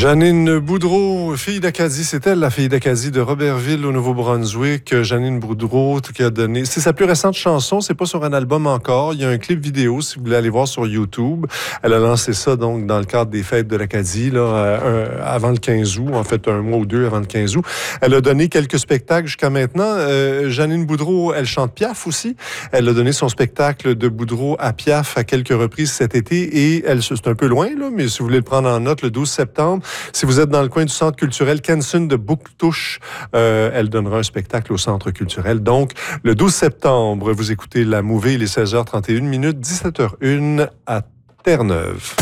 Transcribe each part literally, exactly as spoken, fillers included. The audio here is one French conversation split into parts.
Janine Boudreau, fille d'Acadie, c'est elle la fille d'Acadie de Robertville au Nouveau-Brunswick. Janine Boudreau qui a donné, c'est sa plus récente chanson, c'est pas sur un album encore, il y a un clip vidéo si vous voulez aller voir sur YouTube. Elle a lancé ça donc dans le cadre des fêtes de l'Acadie, là, euh, avant le quinze août, en fait un mois ou deux avant le quinze août. Elle a donné quelques spectacles jusqu'à maintenant. Euh, Janine Boudreau, elle chante Piaf aussi. Elle a donné son spectacle de Boudreau à Piaf à quelques reprises cet été et elle, c'est un peu loin là, mais si vous voulez le prendre en note, le douze septembre. Si vous êtes dans le coin du centre culturel Kenson de Bouctouche, euh, elle donnera un spectacle au centre culturel. Donc, le douze septembre, vous écoutez La Mouvée, il est seize heures trente et une minutes, dix-sept heures une à Terre-Neuve.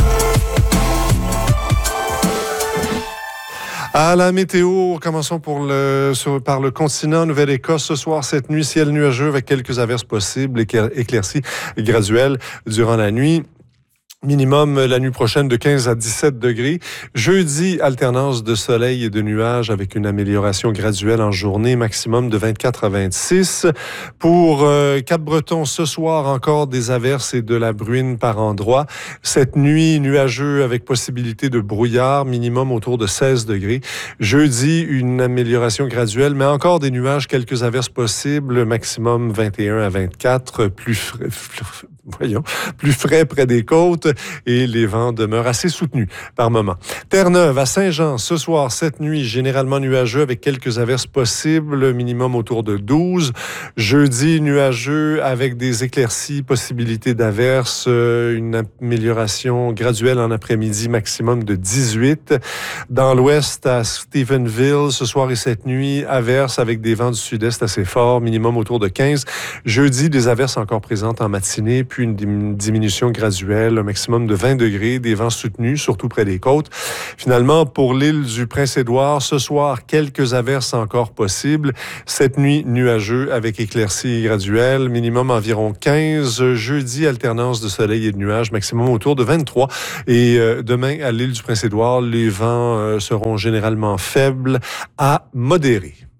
À la météo, commençons pour le, sur, par le continent. Nouvelle-Écosse, ce soir, cette nuit, ciel nuageux avec quelques averses possibles, éclaircies graduelles durant la nuit. Minimum la nuit prochaine de quinze à dix-sept degrés. Jeudi, alternance de soleil et de nuages avec une amélioration graduelle en journée, maximum de vingt-quatre à vingt-six. Pour euh, Cap-Breton, ce soir, encore des averses et de la bruine par endroits. Cette nuit, nuageux avec possibilité de brouillard, minimum autour de seize degrés. Jeudi, une amélioration graduelle, mais encore des nuages, quelques averses possibles, maximum vingt et un à vingt-quatre, plus frais, voyons, plus frais près des côtes et les vents demeurent assez soutenus par moments. Terre-Neuve à Saint-Jean, ce soir, cette nuit, généralement nuageux avec quelques averses possibles, minimum autour de douze. Jeudi, nuageux avec des éclaircies, possibilité d'averses, une amélioration graduelle en après-midi, maximum de dix-huit. Dans l'ouest, à Stephenville, ce soir et cette nuit, averses avec des vents du sud-est assez forts, minimum autour de quinze. Jeudi, des averses encore présentes en matinée, puis une diminution graduelle, un maximum de vingt degrés, des vents soutenus, surtout près des côtes. Finalement, pour l'île du Prince-Édouard, ce soir, quelques averses encore possibles. Cette nuit, nuageux avec éclaircies graduelles, minimum environ quinze. Jeudi, alternance de soleil et de nuages, maximum autour de vingt-trois. Et euh, demain, à l'île du Prince-Édouard, les vents euh, seront généralement faibles à modérés.